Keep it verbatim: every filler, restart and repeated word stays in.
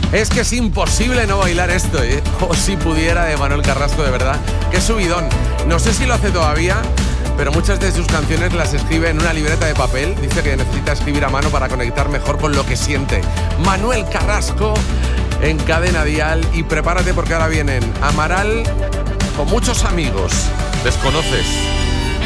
Es que es imposible no bailar esto, ¿eh? O si pudiera, de Manuel Carrasco, de verdad. Qué subidón. No sé si lo hace todavía, pero muchas de sus canciones las escribe en una libreta de papel. Dice que necesita escribir a mano para conectar mejor con lo que siente. Manuel Carrasco en Cadena Dial. Y prepárate porque ahora vienen Amaral con muchos amigos. Desconoces.